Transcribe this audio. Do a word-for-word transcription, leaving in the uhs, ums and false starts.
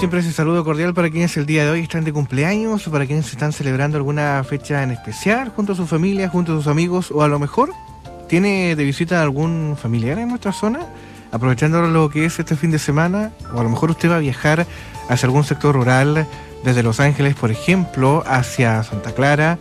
siempre ese saludo cordial para quienes el día de hoy están de cumpleaños o para quienes están celebrando alguna fecha en especial junto a su familia, junto a sus amigos, o a lo mejor tiene de visita algún familiar en nuestra zona, aprovechando lo que es este fin de semana, o a lo mejor usted va a viajar hacia algún sector rural, desde Los Ángeles, por ejemplo, hacia Santa Clara,